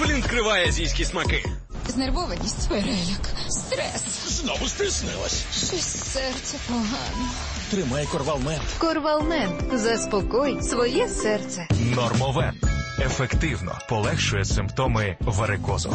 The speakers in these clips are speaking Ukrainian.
Флінт криває азійські смаки. Знервованість, переляк, стрес. Знову стиснилась. Щось серце погано. Тримай Корвалмент. Корвалмент. Заспокой своє серце. Нормовен. Ефективно полегшує симптоми варикозу.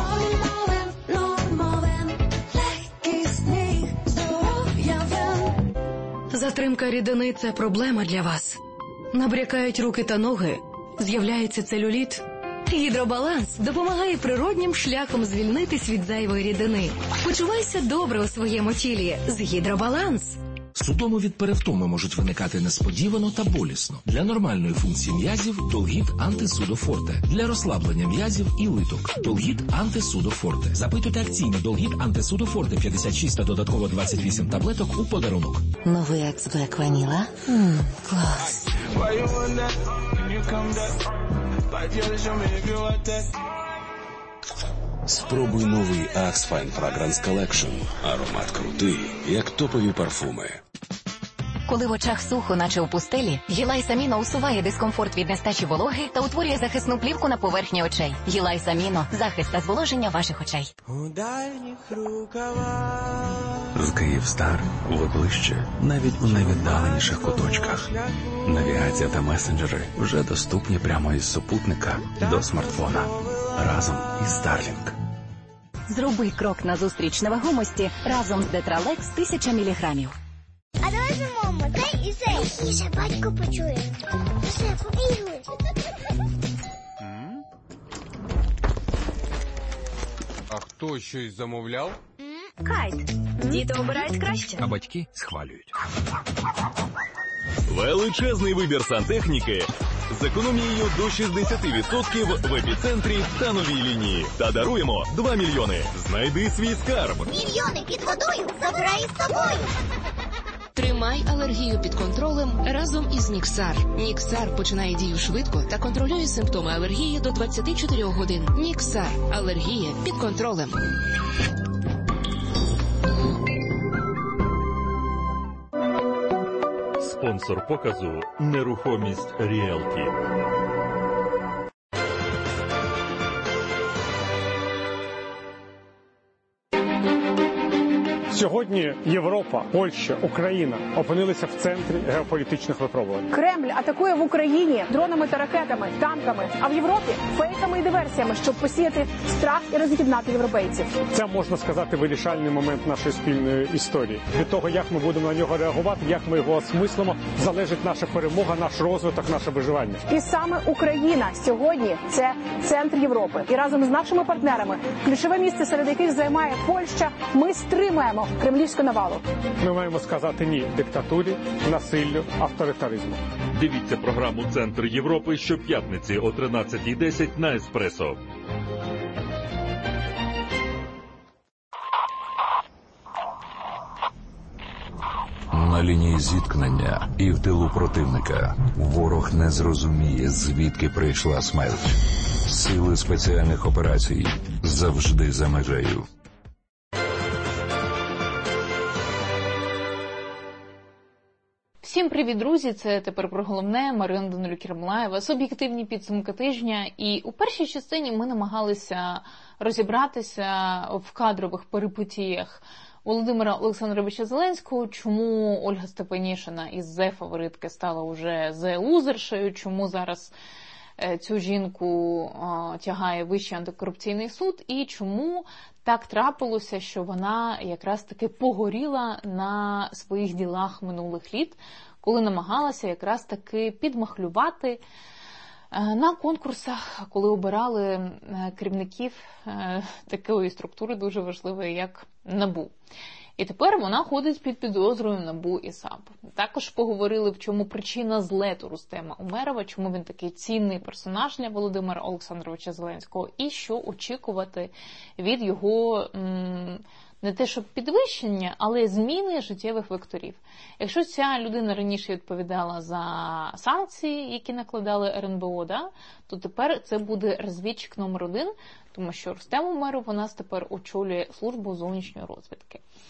Затримка рідини – це проблема для вас. Набрякають руки та ноги, з'являється целюліт. Гідробаланс допомагає природнім шляхом звільнитись від зайвої рідини. Почувайся добре у своєму тілі з Гідробаланс. Судоми від перевтоми можуть виникати несподівано та болісно. Для нормальної функції м'язів – Долгіт Антисудофорте. Для розслаблення м'язів і литок – Долгіт Антисудофорте. Запитуйте акційно Долгіт Антисудофорте 56 та додатково 28 таблеток у подарунок. Новий Axe Black Vanilla? Клас. Спробуй новий Axe Fine Fragrance Collection. Аромат крутий, як топові парфуми. Коли в очах сухо, наче у пустелі, Гілайс Аміно усуває дискомфорт від нестачі вологи та утворює захисну плівку на поверхні очей. Гілайс Аміно – захист та зволоження ваших очей. З Київстар ви ближче, навіть у найвіддаленіших куточках. Навігація та месенджери вже доступні прямо із супутника до смартфона. Разом із Starlink. Зроби крок назустріч невагомості разом з Детралекс 1000 мг. А давай замовимо цей і цей. І ще батько почує. Все, побігли. А хто щось замовляв? Кайт. Діти обирають краще. А батьки схвалюють. Величезний вибір сантехніки з економією до 60% в епіцентрі та новій лінії. Та даруємо 2 мільйони. Знайди свій скарб. Мільйони під водою забирай із собою. Тримай алергію під контролем разом із Ніксар. Ніксар починає дію швидко та контролює симптоми алергії до 24 годин. Ніксар. Алергія під контролем. Спонсор показу «Нерухомість Ріелті». Сьогодні Європа, Польща, Україна опинилися в центрі геополітичних випробувань. Кремль атакує в Україні дронами та ракетами, танками, а в Європі фейками і диверсіями, щоб посіяти страх і роз'єднати європейців. Це, можна сказати, вирішальний момент нашої спільної історії. Від того, як ми будемо на нього реагувати, як ми його осмислимо, залежить наша перемога, наш розвиток, наше виживання. І саме Україна сьогодні – це центр Європи. І разом з нашими партнерами, ключове місце серед яких займає Польща, ми стримуємо кремлівську навалу. Ми маємо сказати ні диктатурі, насиллю, авторитаризму. Дивіться програму «Центр Європи» щоп'ятниці о 13:10 на Еспресо. На лінії зіткнення і в тилу противника ворог не зрозуміє, звідки прийшла смерть. Сили спеціальних операцій завжди за межею. Всім привіт, друзі! Це тепер про головне. Марина Данилюк-Єрмолаєва. Суб'єктивні підсумки тижня. І у першій частині ми намагалися розібратися в кадрових перипетіях Володимира Олександровича Зеленського, чому Ольга Степанішина із зе-фаворитки стала уже зе-лузершею, чому зараз цю жінку тягає Вищий антикорупційний суд і чому так трапилося, що вона якраз таки погоріла на своїх ділах минулих літ, коли намагалася якраз таки підмахлювати на конкурсах, коли обирали керівників такої структури дуже важливої, як НАБУ. І тепер вона ходить під підозрою НАБУ і САП. Також поговорили, в чому причина злету Рустема Умерова, чому він такий цінний персонаж для Володимира Олександровича Зеленського, і що очікувати від його не те, щоб підвищення, але зміни життєвих векторів. Якщо ця людина раніше відповідала за санкції, які накладали РНБО, то тепер це буде розвідчик номер 1, тому що Рустем Умеров у нас тепер очолює службу зовнішньої розвідки.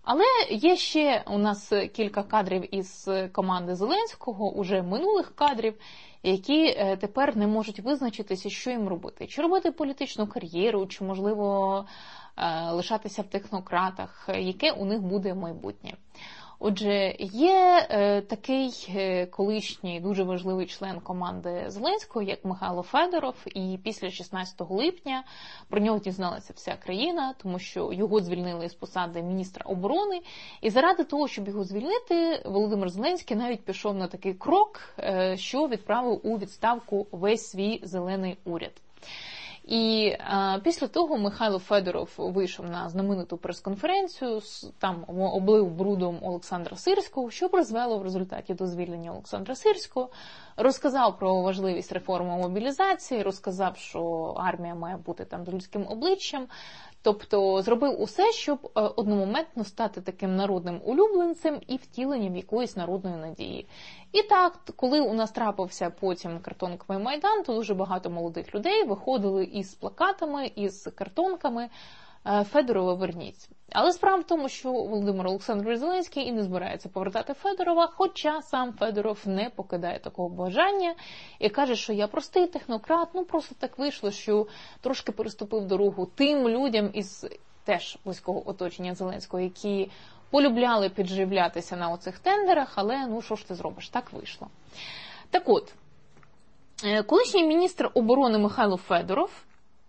Але є ще у нас кілька кадрів із команди Зеленського, уже минулих кадрів, які тепер не можуть визначитися, що їм робити. Чи робити політичну кар'єру, чи, можливо, лишатися в технократах, яке у них буде майбутнє. Отже, є такий колишній дуже важливий член команди Зеленського, як Михайло Федоров, і після 16 липня про нього дізналася вся країна, тому що його звільнили з посади міністра оборони, і заради того, щоб його звільнити, Володимир Зеленський навіть пішов на такий крок, що відправив у відставку весь свій зелений уряд. І після того Михайло Федоров вийшов на знамениту прес-конференцію, там облив брудом Олександра Сирського, що призвело в результаті до звільнення Олександра Сирського, розказав про важливість реформи мобілізації, розказав, що армія має бути там з людським обличчям, тобто зробив усе, щоб одномоментно стати таким народним улюбленцем і втіленням якоїсь народної надії. І так, коли у нас трапився потім картонковий майдан, то дуже багато молодих людей виходили із плакатами, із картонками «Федорова верніть». Але справа в тому, що Володимир Олександрович Зеленський і не збирається повертати Федорова, хоча сам Федоров не покидає такого бажання і каже, що я простий технократ, просто так вийшло, що трошки переступив дорогу тим людям із теж близького оточення Зеленського, які полюбляли підживлятися на оцих тендерах, але що ж ти зробиш, так вийшло. Так от, колишній міністр оборони Михайло Федоров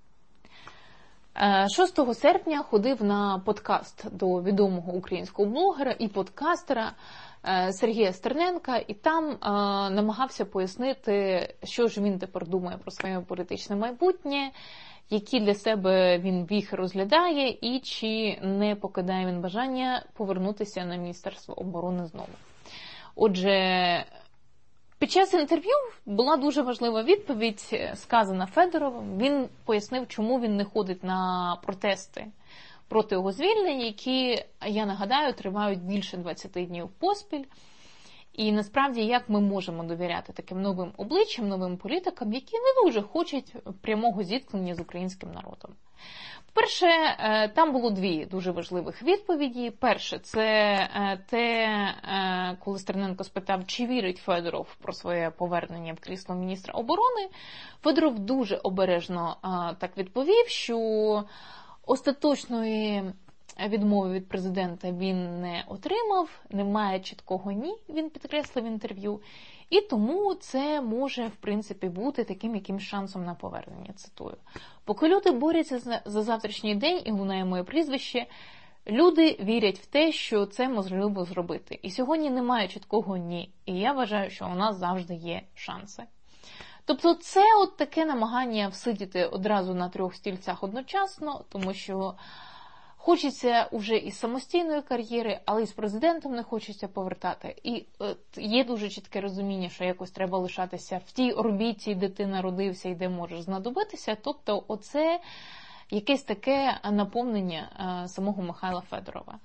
6 серпня ходив на подкаст до відомого українського блогера і подкастера Сергія Стерненка, і там намагався пояснити, що ж він тепер думає про своє політичне майбутнє, які для себе він віхи розглядає і чи не покидає він бажання повернутися на Міністерство оборони знову. Отже, під час інтерв'ю була дуже важлива відповідь, сказана Федоровим. Він пояснив, чому він не ходить на протести проти його звільнення, які, я нагадаю, тривають більше 20 днів поспіль. І насправді, як ми можемо довіряти таким новим обличчям, новим політикам, які не дуже хочуть прямого зіткнення з українським народом? По-перше, там було дві дуже важливих відповіді. Перше, це те, коли Стерненко спитав, чи вірить Федоров про своє повернення в крісло міністра оборони. Федоров дуже обережно так відповів, що остаточної відмови від президента він не отримав, немає чіткого «ні», він підкреслив в інтерв'ю, і тому це може, в принципі, бути таким якимсь шансом на повернення, цитую. Поки люди борються за завтрашній день, і лунає моє прізвище, люди вірять в те, що це можливо зробити. І сьогодні немає чіткого «ні», і я вважаю, що у нас завжди є шанси. Тобто це от таке намагання всидіти одразу на 3 стільцях одночасно, тому що хочеться вже із самостійної кар'єри, але і з президентом не хочеться повертати. І є дуже чітке розуміння, що якось треба лишатися в тій орбіті, де ти народився і де можеш знадобитися. Тобто оце якесь таке наповнення самого Михайла Федорова.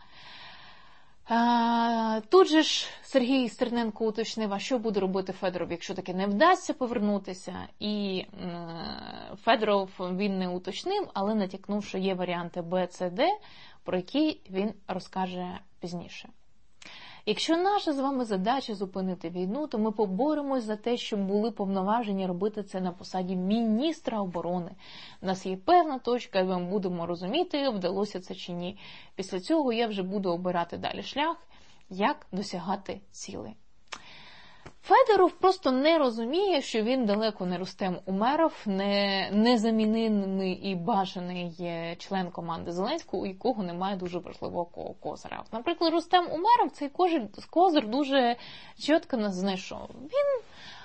Тут же ж Сергій Стерненко уточнив, а що буде робити Федоров, якщо таки не вдасться повернутися. І Федоров він не уточнив, але натякнув, що є варіанти Б, С, Д, про які він розкаже пізніше. Якщо наша з вами задача зупинити війну, то ми поборемось за те, щоб були повноважені робити це на посаді міністра оборони. У нас є певна точка, і ми будемо розуміти, вдалося це чи ні. Після цього я вже буду обирати далі шлях, як досягати цілей. Федоров просто не розуміє, що він далеко не Рустем Умеров, не незамінний і бажаний член команди Зеленського, у якого немає дуже важливого козира. Наприклад, Рустем Умеров цей козир дуже чітко знайшов. Він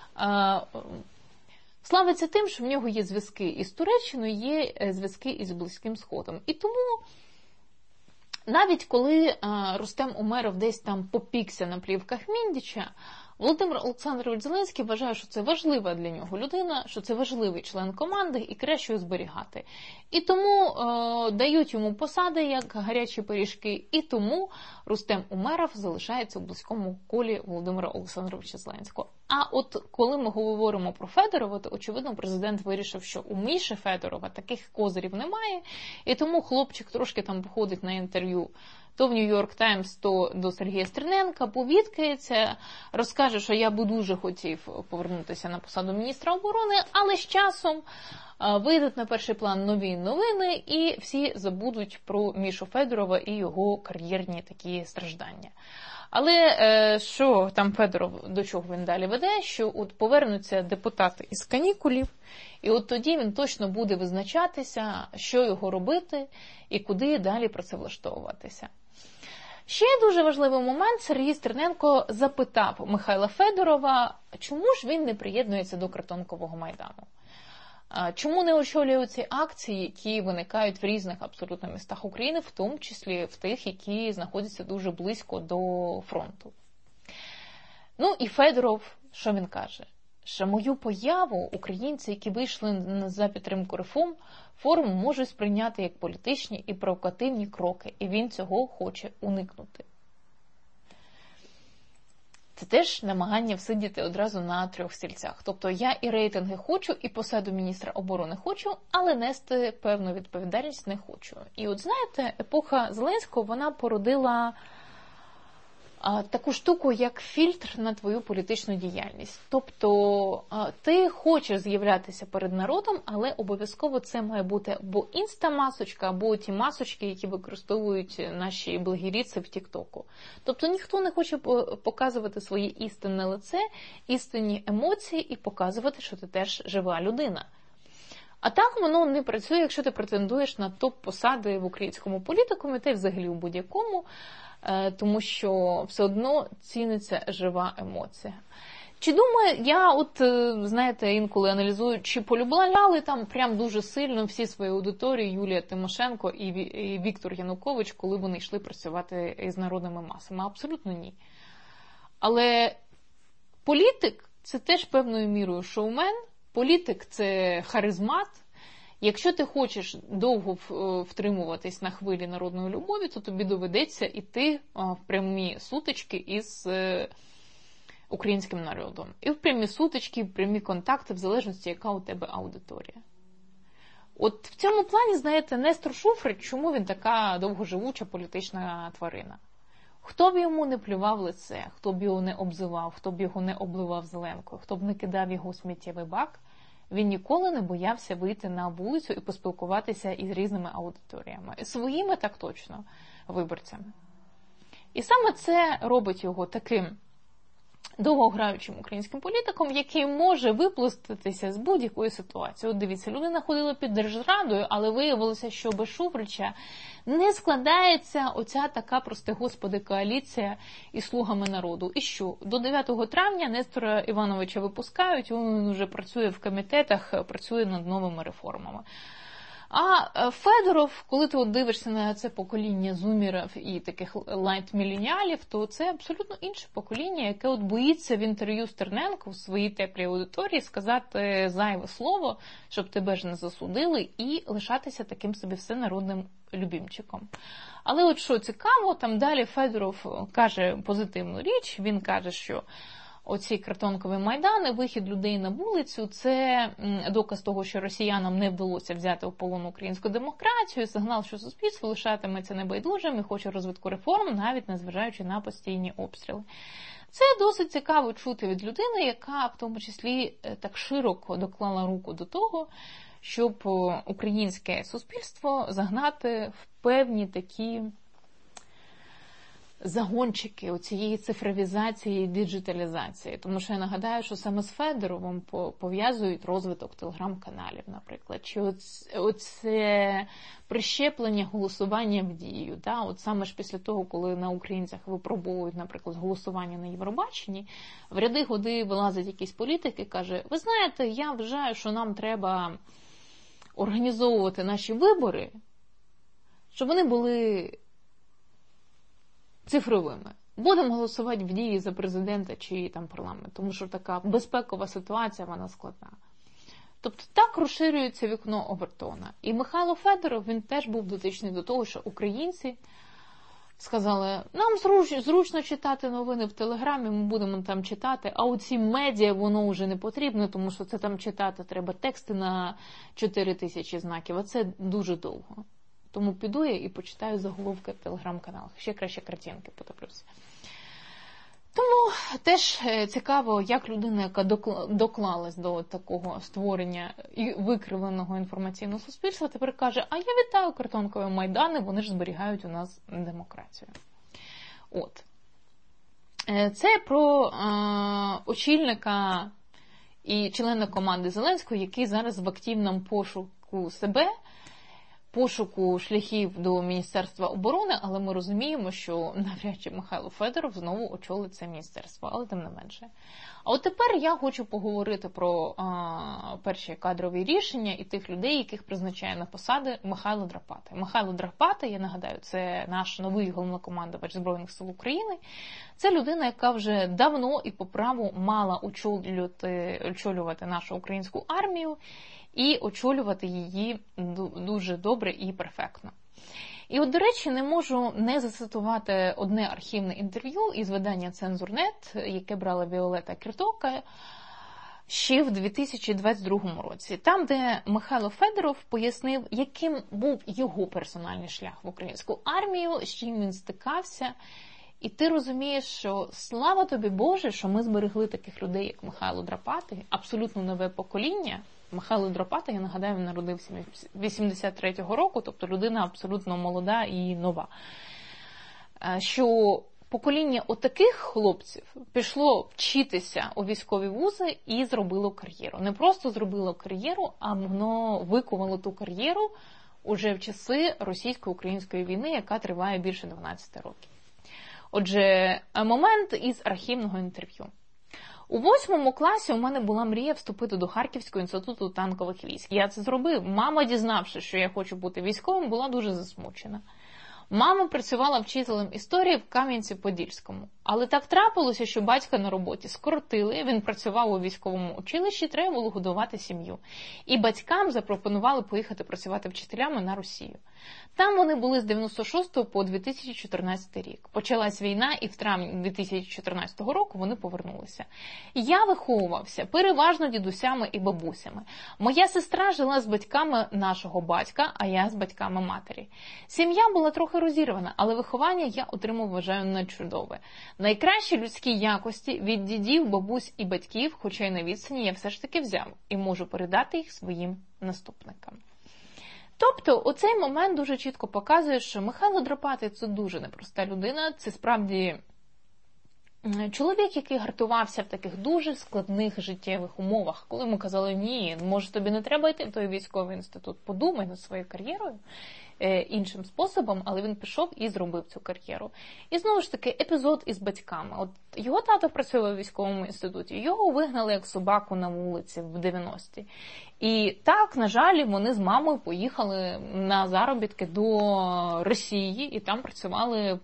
славиться тим, що в нього є зв'язки із Туреччиною, є зв'язки із Близьким Сходом. І тому навіть коли Рустем Умеров десь там попікся на плівках Міндіча, Володимир Олександрович Зеленський вважає, що це важлива для нього людина, що це важливий член команди і краще його зберігати. І тому дають йому посади, як гарячі пиріжки, і тому Рустем Умеров залишається у близькому колі Володимира Олександровича Зеленського. А от коли ми говоримо про Федорова, то, очевидно, президент вирішив, що у Міші Федорова таких козирів немає, і тому хлопчик трошки там походить на інтерв'ю то в Нью-Йорк Таймс, то до Сергія Стерненка, повідкається, розкаже, що я би дуже хотів повернутися на посаду міністра оборони, але з часом вийдуть на перший план нові новини, і всі забудуть про Мішу Федорова і його кар'єрні такі страждання. Але що там Федоров, до чого він далі веде, що от повернуться депутати із канікулів, і от тоді він точно буде визначатися, що його робити і куди далі працевлаштовуватися. Ще дуже важливий момент, Сергій Стерненко запитав Михайла Федорова, чому ж він не приєднується до Картонкового Майдану. Чому не очолює ці акції, які виникають в різних абсолютно містах України, в тому числі в тих, які знаходяться дуже близько до фронту. Ну і Федоров, що він каже? Що мою появу українці, які вийшли за підтримку реформ, форум можуть сприйняти як політичні і провокативні кроки, і він цього хоче уникнути. Це теж намагання всидіти одразу на трьох стільцях. Тобто я і рейтинги хочу, і посаду міністра оборони хочу, але нести певну відповідальність не хочу. І от знаєте, епоха Зеленського, вона породила таку штуку, як фільтр на твою політичну діяльність. Тобто ти хочеш з'являтися перед народом, але обов'язково це має бути або інста-масочка, або ті масочки, які використовують наші блогеріці в Тік-Току. Тобто ніхто не хоче показувати своє істинне лице, істинні емоції і показувати, що ти теж жива людина. А так воно не працює, якщо ти претендуєш на топ-посади в українському політикумі, та й взагалі у будь-якому, тому що все одно ціниться жива емоція. Чи думаю, я от, знаєте, інколи аналізую, чи полюбляли там прям дуже сильно всі свої аудиторії Юлія Тимошенко і Віктор Янукович, коли вони йшли працювати із народними масами? Абсолютно ні. Але політик – це теж певною мірою шоумен, політик – це харизмат. Якщо ти хочеш довго втримуватись на хвилі народної любові, то тобі доведеться йти в прямі сутички із українським народом. І в прямі сутички, в прямі контакти, в залежності, яка у тебе аудиторія. От в цьому плані, знаєте, Нестор Шуфрич, чому він така довгоживуча політична тварина? Хто б йому не плював лице, хто б його не обзивав, хто б його не обливав зеленкою, хто б не кидав його у сміттєвий бак, він ніколи не боявся вийти на вулицю і поспілкуватися із різними аудиторіями. Своїми так точно виборцями. І саме це робить його таким довгограючим українським політиком, який може виплуститися з будь-якої ситуації. От дивіться, людина ходила під держзрадою, але виявилося, що без Шуфрича не складається оця така, прости господи, коаліція із слугами народу. І що? До 9 травня Нестора Івановича випускають, він вже працює в комітетах, працює над новими реформами. А Федоров, коли ти от дивишся на це покоління зумерів і таких лайт-міленіалів, то це абсолютно інше покоління, яке от боїться в інтерв'ю Стерненко в своїй теплій аудиторії сказати зайве слово, щоб тебе ж не засудили, і лишатися таким собі всенародним любімчиком. Але от що цікаво, там далі Федоров каже позитивну річ, він каже, що оці картонкові майдани, вихід людей на вулицю – це доказ того, що росіянам не вдалося взяти в полон українську демократію, сигнал, що суспільство лишатиметься небайдужим і хоче розвитку реформ, навіть незважаючи на постійні обстріли. Це досить цікаво чути від людини, яка в тому числі так широко доклала руку до того, щоб українське суспільство загнати в певні такі загончики оцієї цифровізації і діджиталізації. Тому що я нагадаю, що саме з Федоровим пов'язують розвиток телеграм-каналів, наприклад. Чи оце прищеплення голосування в дію. Да? От саме ж після того, коли на українцях випробовують, наприклад, голосування на Євробаченні, в ряди годи вилазить якийсь політик і каже, ви знаєте, я вважаю, що нам треба організовувати наші вибори, щоб вони були цифровими. Будемо голосувати в дії за президента чи там парламент, тому що така безпекова ситуація, вона складна. Тобто так розширюється вікно Овертона. І Михайло Федоров, він теж був дотичний до того, що українці сказали, нам зручно читати новини в Телеграмі, ми будемо там читати, а оці медіа, воно вже не потрібно, тому що це там читати треба тексти на 4000 знаків, а це дуже довго. Тому піду я і почитаю заголовки в Телеграм-каналах. Ще краще картинки подивлюся. Тому теж цікаво, як людина, яка доклалась до такого створення викривленого інформаційного суспільства, тепер каже, а я вітаю картонкові майдани, вони ж зберігають у нас демократію. От. Це про очільника і члена команди Зеленського, який зараз в активному пошуку себе, пошуку шляхів до Міністерства оборони, але ми розуміємо, що навряд чи Михайло Федоров знову очолить це міністерство, але тим не менше. А от тепер я хочу поговорити про перші кадрові рішення і тих людей, яких призначає на посади Михайло Драпатий. Михайло Драпатий, я нагадаю, це наш новий головнокомандувач Збройних сил України. Це людина, яка вже давно і по праву мала очолювати нашу українську армію, і очолювати її дуже добре і перфектно. І от, до речі, не можу не зацитувати одне архівне інтерв'ю із видання «Цензурнет», яке брала Віолета Кіртока ще в 2022 році. Там, де Михайло Федоров пояснив, яким був його персональний шлях в українську армію, з чим він стикався. І ти розумієш, що слава тобі Боже, що ми зберегли таких людей, як Михайло Драпатий, абсолютно нове покоління. Михайло Драпатий, я нагадаю, він народився 83-го року, тобто людина абсолютно молода і нова. Що покоління отаких хлопців пішло вчитися у військові вузи і зробило кар'єру. Не просто зробило кар'єру, а воно викувало ту кар'єру уже в часи російсько-української війни, яка триває більше 12 років. Отже, момент із архівного інтерв'ю. У 8 класі у мене була мрія вступити до Харківського інституту танкових військ. Я це зробив. Мама, дізнавшись, що я хочу бути військовим, була дуже засмучена. Мама працювала вчителем історії в Кам'янці-Подільському. Але так трапилося, що батька на роботі скоротили, він працював у військовому училищі, треба було годувати сім'ю. І батькам запропонували поїхати працювати вчителями на Росію. Там вони були з 96 по 2014 рік. Почалась війна, і в травні 2014 року вони повернулися. Я виховувався переважно дідусями і бабусями. Моя сестра жила з батьками нашого батька, а я з батьками матері. Сім'я була трохи розірвана, але виховання я отримав, вважаю, надчудове. Найкращі людські якості від дідів, бабусь і батьків, хоча й на відстані, я все ж таки взяв і можу передати їх своїм наступникам. Тобто, оцей момент дуже чітко показує, що Михайло Драпатий – це дуже непроста людина, це справді чоловік, який гартувався в таких дуже складних життєвих умовах. Коли ми казали, ні, може тобі не треба йти в той військовий інститут, подумай над своєю кар'єрою іншим способом, але він пішов і зробив цю кар'єру. І знову ж таки, епізод із батьками. От його тато працював у військовому інституті, його вигнали як собаку на вулиці в 90-ті. І так, на жаль, вони з мамою поїхали на заробітки до Росії і там працювали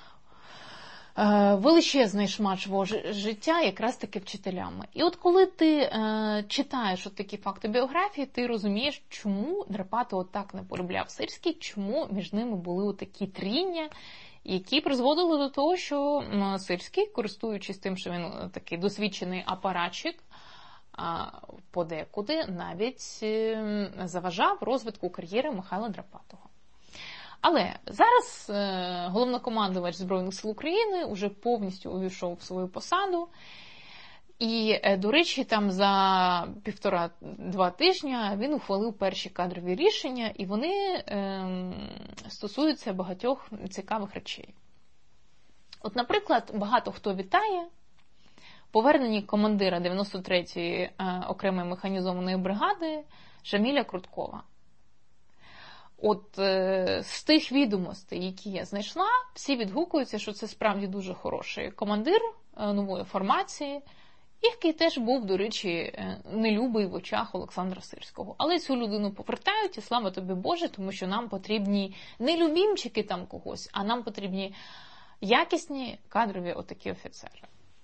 величезний шмат свого життя якраз таки вчителями. І от коли ти читаєш от такі факти біографії, ти розумієш, чому Драпатий отак не полюбляв Сирський, чому між ними були такі тріння, які призводили до того, що Сирський, користуючись тим, що він такий досвідчений апаратчик, подекуди навіть заважав розвитку кар'єри Михайла Драпатого. Але зараз головнокомандувач Збройних сил України вже повністю увійшов в свою посаду. І, до речі, там за 1,5-2 тижня він ухвалив перші кадрові рішення, і вони стосуються багатьох цікавих речей. От, наприклад, багато хто вітає повернення командира 93-ї окремої механізованої бригади Шаміля Круткова. От з тих відомостей, які я знайшла, всі відгукуються, що це справді дуже хороший командир нової формації, який теж був, до речі, нелюбий в очах Олександра Сирського. Але цю людину повертають, і слава тобі Боже, тому що нам потрібні не любімчики там когось, а нам потрібні якісні кадрові отакі офіцери.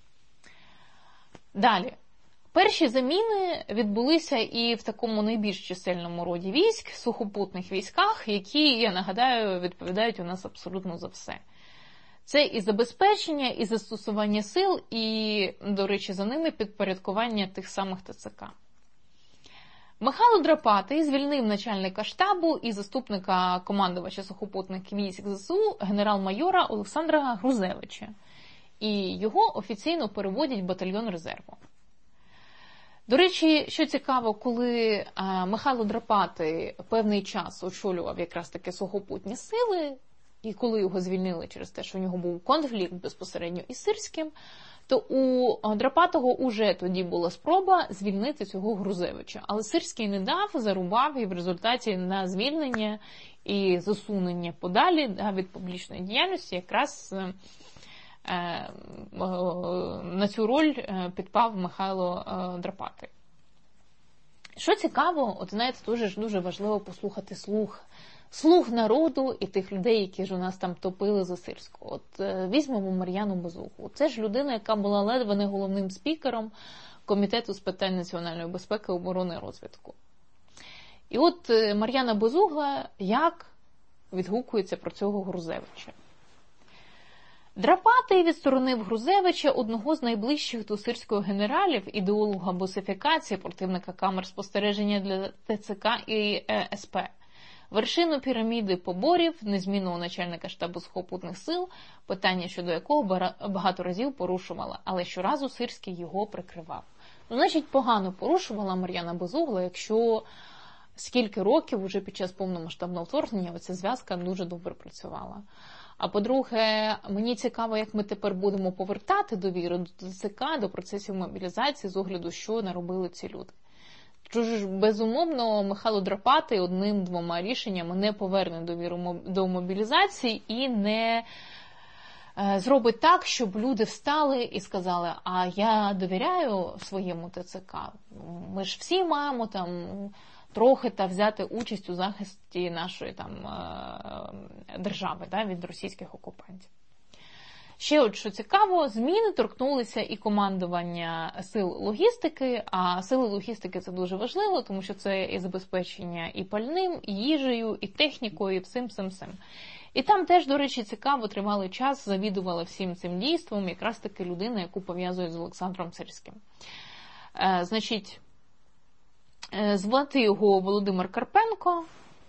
Далі. Перші заміни відбулися і в такому найбільш чисельному роді військ, сухопутних військах, які, я нагадаю, відповідають у нас абсолютно за все. Це і забезпечення, і застосування сил, і, до речі, за ними підпорядкування тих самих ТЦК. Михайло Драпатий звільнив начальника штабу і заступника командувача сухопутних військ ЗСУ генерал-майора Олександра Грузевича. І його офіційно переводять в батальйон резерву. До речі, що цікаво, коли Михайло Драпатий певний час очолював якраз таки сухопутні сили, і коли його звільнили через те, що у нього був конфлікт безпосередньо із Сирським, то у Драпатого уже тоді була спроба звільнити цього Грузевича. Але Сирський не дав, зарубав, і в результаті на звільнення і засунення подалі від публічної діяльності якраз на цю роль підпав Михайло Драпатий. Що цікаво, от знаєте, дуже важливо послухати слух народу і тих людей, які ж у нас там топили за Сирського. От візьмемо Мар'яну Безуглу. Це ж людина, яка була ледве не головним спікером Комітету з питань національної безпеки, оборони і розвідку. І от Мар'яна Безугла як відгукується про цього Грузевича. Драпатий відсторонив Грузевича, одного з найближчих до Сирського генералів, ідеолога босифікації, противника камер спостереження для ТЦК і СП. Вершину піраміди поборів, незмінного начальника штабу сухопутних сил, питання щодо якого багато разів порушувала, але щоразу Сирський його прикривав. Ну, значить, погано порушувала Мар'яна Безугла, якщо скільки років уже під час повномасштабного вторгнення оця зв'язка дуже добре працювала. А по-друге, мені цікаво, як ми тепер будемо повертати довіру до ТЦК, до процесів мобілізації з огляду, що наробили ці люди. Тож, безумовно, Михайло Драпатий одним-двома рішеннями не поверне довіру до мобілізації і не зробить так, щоб люди встали і сказали, а я довіряю своєму ТЦК. Ми ж всі маємо там трохи взяти участь у захисті нашої держави від російських окупантів. Ще от що цікаво, зміни торкнулися і командування сил логістики, а сили логістики це дуже важливо, тому що це і забезпечення і пальним, і їжею, і технікою, і всім. І там теж, до речі, цікаво, тривалий час завідувала всім цим дійством якраз таки людина, яку пов'язують з Олександром Сирським. Значить, звати його Володимир Карпенко,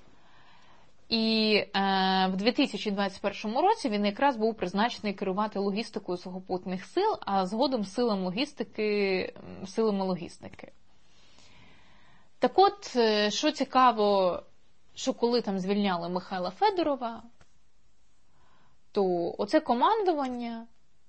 і в 2021 році він якраз був призначений керувати логістикою сухопутних сил, а згодом силами логістики. Так от, що цікаво, що коли там звільняли Михайла Федорова, то оце командування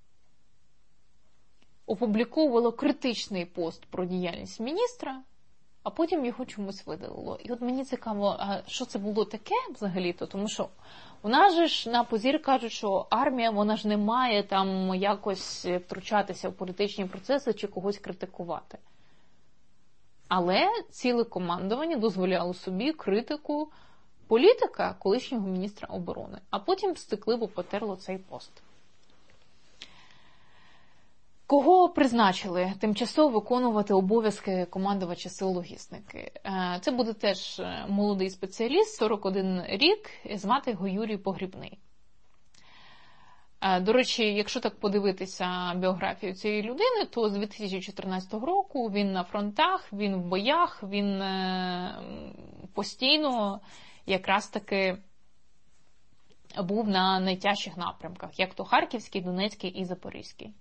опубліковувало критичний пост про діяльність міністра, а потім його чомусь видалило. І от мені цікаво, а що це було таке взагалі-то? Тому що у нас же ж на позір кажуть, що армія, вона ж не має там якось втручатися в політичні процеси чи когось критикувати. Але ціле командування дозволяло собі критику політика колишнього міністра оборони, а потім стикливо потерло цей пост. Кого призначили тимчасово виконувати обов'язки командувача сил логістики? Це буде теж молодий спеціаліст, 41 рік, звати його Юрій Погрібний. До речі, якщо так подивитися біографію цієї людини, то з 2014 року він на фронтах, він в боях, він постійно якраз таки був на найтяжчих напрямках, як то Харківський, Донецький і Запорізький.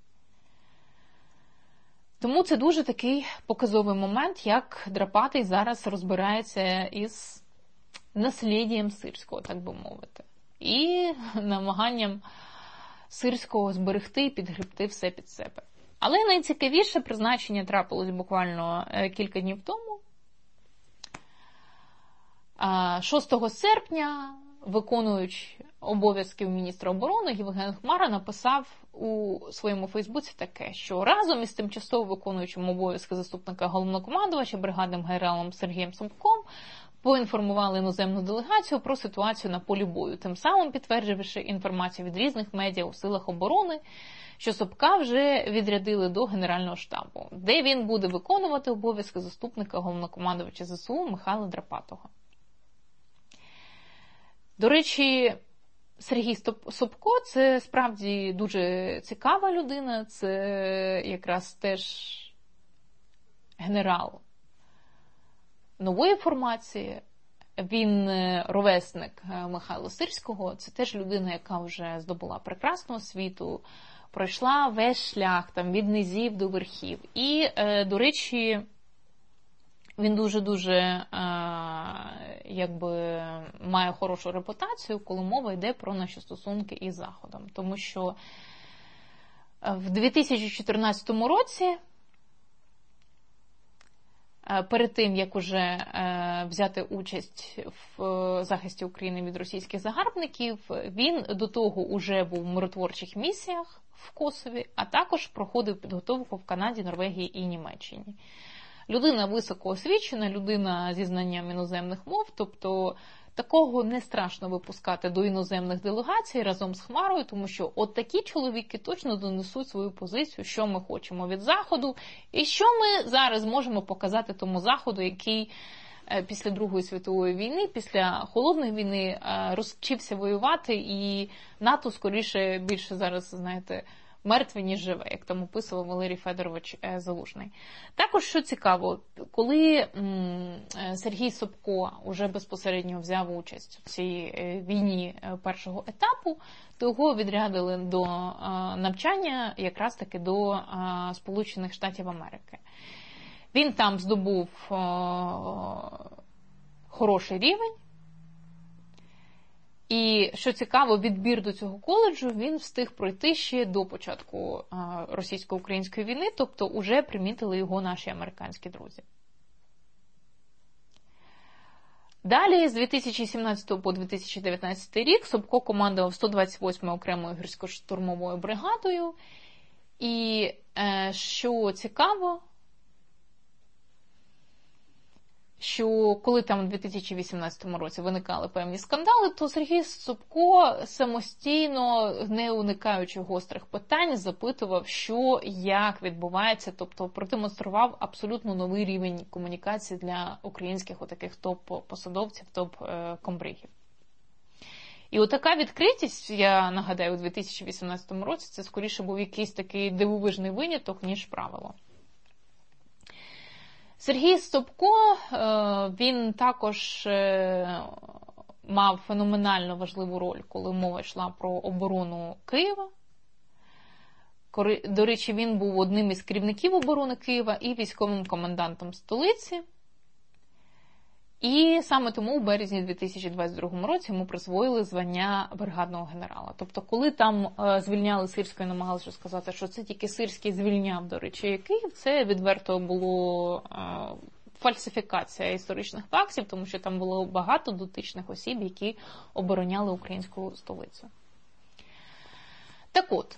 Тому це дуже такий показовий момент, як Драпатий зараз розбирається із насліддям Сирського, так би мовити. І намаганням Сирського зберегти і підгребти все під себе. Але найцікавіше призначення трапилось буквально кілька днів тому. 6 серпня виконуючий обов'язків міністра оборони Євген Хмара написав у своєму Фейсбуці таке, що разом із тимчасово виконуючим обов'язки заступника головнокомандувача бригадним генералом Сергієм Собком поінформували іноземну делегацію про ситуацію на полі бою, тим самим підтвердивши інформацію від різних медіа у силах оборони, що Собка вже відрядили до Генерального штабу, де він буде виконувати обов'язки заступника головнокомандувача ЗСУ Михайла Драпатого. До речі, Сергій Собко – це справді дуже цікава людина, це якраз теж генерал нової формації. Він ровесник Михайла Сирського, це теж людина, яка вже здобула прекрасну освіту, пройшла весь шлях там, від низів до верхів. І, до речі, він дуже-дуже якби, має хорошу репутацію, коли мова йде про наші стосунки із Заходом. Тому що в 2014 році, перед тим, як уже взяти участь в захисті України від російських загарбників, він до того уже був в миротворчих місіях в Косові, а також проходив підготовку в Канаді, Норвегії і Німеччині. Людина високоосвічена, людина зі знанням іноземних мов, тобто такого не страшно випускати до іноземних делегацій разом з Хмарою, тому що от такі чоловіки точно донесуть свою позицію, що ми хочемо від Заходу, і що ми зараз можемо показати тому Заходу, який після Другої світової війни, після Холодної війни розчився воювати, і НАТО скоріше більше зараз, знаєте, мертве, ніж живе, як там описував Валерій Федорович Залужний. Також, що цікаво, коли Сергій Собко уже безпосередньо взяв участь у цій війні першого етапу, то його відрядили до навчання якраз таки до Сполучених Штатів Америки. Він там здобув хороший рівень. І, що цікаво, відбір до цього коледжу він встиг пройти ще до початку російсько-української війни, тобто уже примітили його наші американські друзі. Далі, з 2017 по 2019 рік, Собко командував 128-ю окремою гірсько-штурмовою бригадою. І, що цікаво, що коли там у 2018 році виникали певні скандали, то Сергій Собко самостійно, не уникаючи гострих питань, запитував, що, як відбувається, тобто продемонстрував абсолютно новий рівень комунікації для українських отаких топ-посадовців, топ-комбригів. І отака відкритість, я нагадаю, у 2018 році, це скоріше був якийсь такий дивовижний виняток, ніж правило. Сергій Собко, він також мав феноменально важливу роль, коли мова йшла про оборону Києва. До речі, він був одним із керівників оборони Києва і військовим комендантом столиці. І саме тому у березні 2022 році йому присвоїли звання бригадного генерала. Тобто, коли там звільняли Сирського і намагалися сказати, що це тільки Сирський звільняв, до речі, Київ, це відверто було фальсифікація історичних фактів, тому що там було багато дотичних осіб, які обороняли українську столицю. Так от,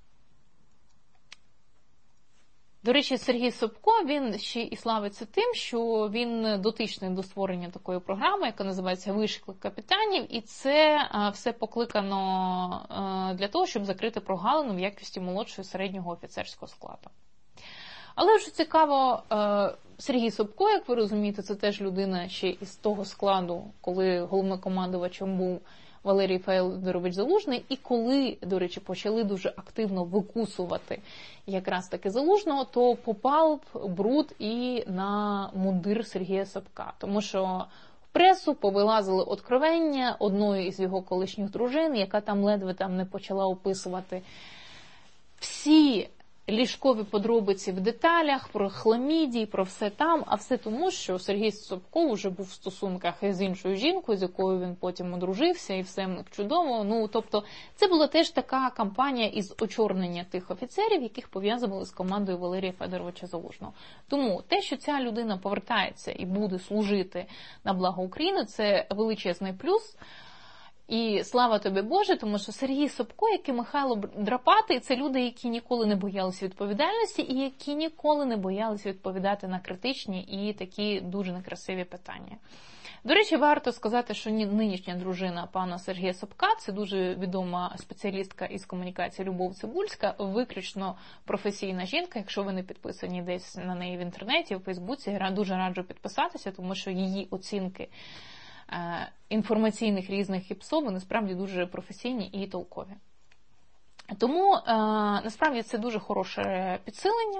до речі, Сергій Собко, він ще і славиться тим, що він дотичний до створення такої програми, яка називається «Виклик капітанів», і це все покликано для того, щоб закрити прогалину в якості молодшого і середнього офіцерського складу. Але, що цікаво, Сергій Собко, як ви розумієте, це теж людина ще із того складу, коли головнокомандувачем був Валерій Федорович Залужний, і коли, до речі, почали дуже активно викусувати якраз таки Залужного, то попав бруд і на мундир Сергія Собка. Тому що в пресу повилазили откровення одної із його колишніх дружин, яка там ледве не почала описувати всі ліжкові подробиці в деталях, про хламідії, про все там, а все тому, що Сергій Собко вже був в стосунках із іншою жінкою, з якою він потім одружився, і все чудово. Ну, тобто, це була теж така кампанія із очорнення тих офіцерів, яких пов'язували з командою Валерія Федоровича Залужного. Тому те, що ця людина повертається і буде служити на благо України, це величезний плюс. І слава тобі, Боже, тому що Сергій Собко, як і Михайло Драпатий, це люди, які ніколи не боялися відповідальності і які ніколи не боялися відповідати на критичні і такі дуже некрасиві питання. До речі, варто сказати, що нинішня дружина пана Сергія Собка, це дуже відома спеціалістка із комунікації Любов Цибульська, виключно професійна жінка. Якщо ви не підписані десь на неї в інтернеті, в Фейсбуці, я дуже раджу підписатися, тому що її оцінки інформаційних різних ІПСО, вони справді дуже професійні і толкові. Тому, насправді, це дуже хороше підсилення.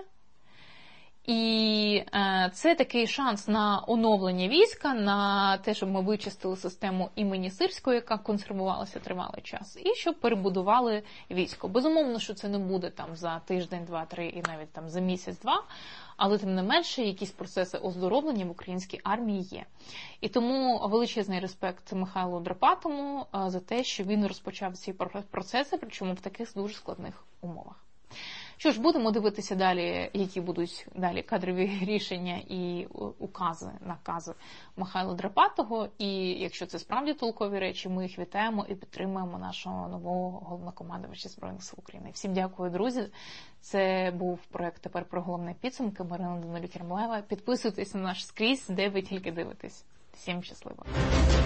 І це такий шанс на оновлення війська, на те, щоб ми вичистили систему імені Сирського, яка консервувалася тривалий час, і щоб перебудували військо. Безумовно, що це не буде там за тиждень, два, три і навіть там за місяць-два, але тим не менше якісь процеси оздоровлення в українській армії є. І тому величезний респект Михайлу Драпатому за те, що він розпочав ці процеси, причому в таких дуже складних умовах. Що ж, будемо дивитися далі, які будуть далі кадрові рішення і укази, накази Михайла Драпатого. І якщо це справді толкові речі, ми їх вітаємо і підтримуємо нашого нового головнокомандувача Збройних сил України. Всім дякую, друзі. Це був проект «Тепер про головне підсумки». Марина Данилюк-Єрмолаєва. Підписуйтесь на наш скрізь, де ви тільки дивитесь. Всім щасливо.